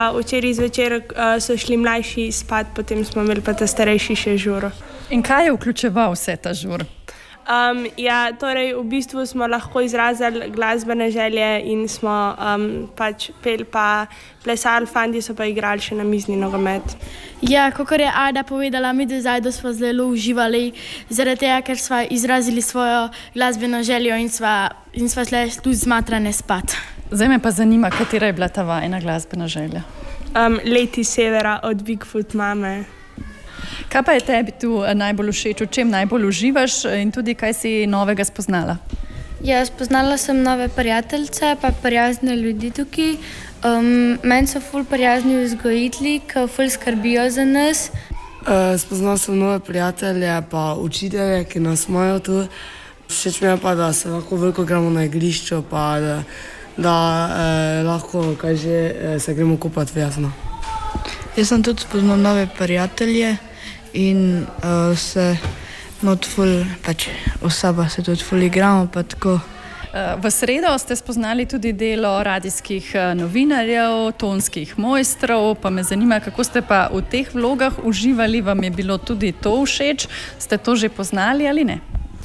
Včeraj zvečer so šli mlajši spat, potem smo imeli pa ta starejši še žur. In kaj je vključeval vse ta žur? Torej v bistvu smo lahko izrazili glasbene želje in smo pač peli pa plesali, fandi so pa igrali še na mizni nogomet. Ja, kakor je Ada povedala, mi do zdaj smo zelo uživali, zaradi tega, ker smo izrazili svojo glasbeno željo in sva šli tudi zmatrane spat. Zdaj me pa zanima, katera je bila ta vajina glasbena želja? Leti severa od Bigfoot mame. Kaj pa je tebi tu najbolj všeč, v čem najbolj uživaš in tudi kaj si novega spoznala? Ja, spoznala sem nove prijateljice, pa prijazne ljudi tukaj. Meni so ful prijazni vzgojitelji, ki ful skrbijo za nas. Spoznala sem nove prijatelje, pa učitelje, ki nas imajo tu. Všeč mi je pa, da se lahko veliko gremo na igrišču, pa da lahko se gremo kupati v jasno. Jaz sem tudi spoznal nove prijatelje in se not ful, pač oseba se tudi ful igramo, pa tako. V sredo ste spoznali tudi delo radijskih novinarjev, tonskih mojstrov, pa me zanima, kako ste pa v teh vlogah uživali, vam je bilo tudi to všeč, ste to že poznali ali ne?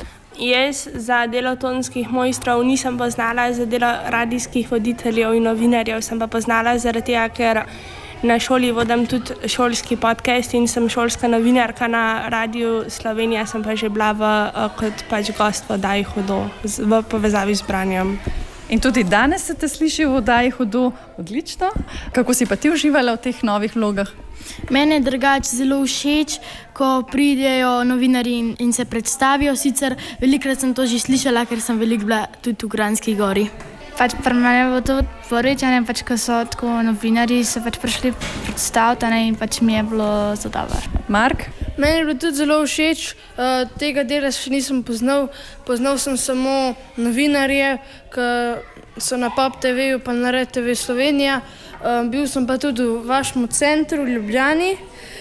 Jaz za delo tonskih mojstrov nisem poznala, za delo radijskih voditeljev in novinarjev sem pa poznala zaradi tega, ker na šoli vodim tudi šolski podcast in sem šolska novinarka na Radiu Slovenija, sem pa že bila kot pač gost v oddaji Hudo v povezavi z branjem. In tudi danes se te sliši v oddaji Hudo, odlično. Kako si pa ti uživala v teh novih vlogah? Mene je drugače zelo všeč, ko pridejo novinarji in se predstavijo, sicer velikokrat sem to že slišala, ker sem veliko bila tudi v Kranjski Gori. Pač pri meni je bilo to prvič, pač, ko so tako novinarji se pač prišli predstaviti in pač mi je bilo zelo dobro. Mark? Meni je bilo tudi zelo všeč, tega dela še nisem poznal. Poznal sem samo novinarje, ki so na Pop TV-ju pa na Red TV Slovenija. Bil sem pa tudi v vašem centru v Ljubljani.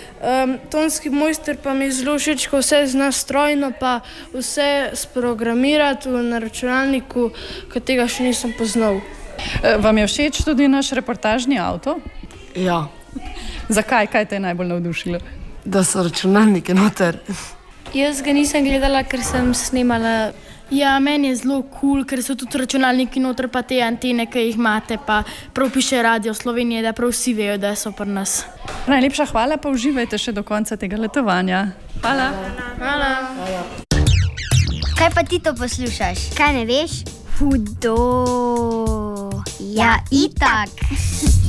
Tonski mojster pa mi je zelo všeč, ko vse zna strojno pa vse sprogramirati na računalniku, ki tega še nisem poznal. Vam je všeč tudi naš reportažni avto? Ja. Zakaj? Kaj te je najbolj navdušilo? Da so računalniki noter. Jaz ga nisem gledala, ker sem snemala. Ja, meni je zelo cool, ker so tudi računalniki noter, pa te antene, ki jih imate, pa prav piše Radio Slovenije, da prav vsi vejo, da so pri nas. Najlepša hvala, pa uživajte še do konca tega letovanja. Hvala. Hvala. Kaj pa ti to poslušaš? Kaj ne veš? Hudo. Ja, itak.